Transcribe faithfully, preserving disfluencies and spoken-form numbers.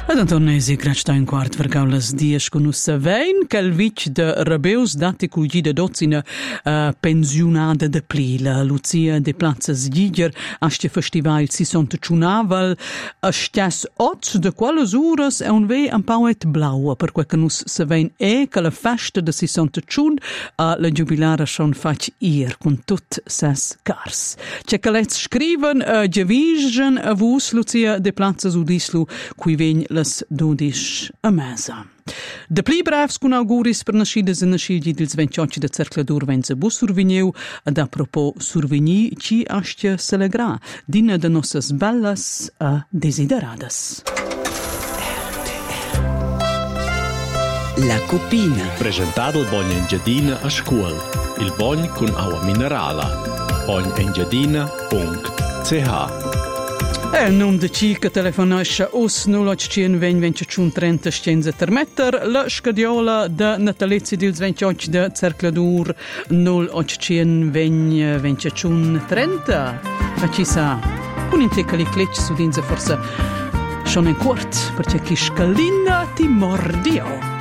Ad Antonesi gracta in quart vergaulas dies con us vein cal vic de rabeus dati cugi de dozzina uh, pensionada de pli la Lucia de Plazas Giger aste festival si sont chunaval a stes ots de qualas uras e un ve un pauet blaua per quel che nus se vein e che la festa de si sont chun a la jubilara schon fac ir con tut ses cars. C'è che let's scriven a Gevision a vus Lucia de Plazas udislu qui vegn las dodish a mesa. De pli brevs cun auguris per nascidas e nascidi dils ventotto de cercladur venza bu surviniu ad apropos survini ci astia celegra dina de nossas bellas a desideradas. La Cupina. Presentato il Bogn Engiadina a scuola. Il Bogn con acqua minerale. bogn engiadina punto c h. E non de ci che telefonasce us null otto uno zero venticinque trenta scienze per metter la scadiola de natalizia del ventotto de cercladur null otto uno zero venticinque trenta. Ma ci sa un intecca li clecci su dinze forse schon in quart perché chi scalina ti mordio.